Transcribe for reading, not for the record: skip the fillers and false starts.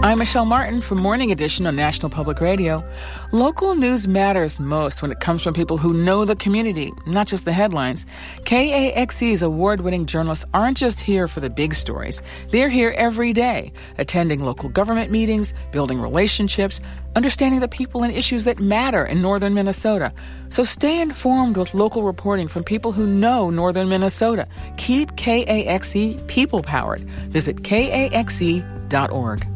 I'm Michelle Martin from Morning Edition on National Public Radio. Local news matters most when it comes from people who know the community, not just the headlines. KAXE's award-winning journalists aren't just here for the big stories. They're here every day, attending local government meetings, building relationships, understanding the people and issues that matter in northern Minnesota. So stay informed with local reporting from people who know northern Minnesota. Keep KAXE people-powered. Visit KAXE.org.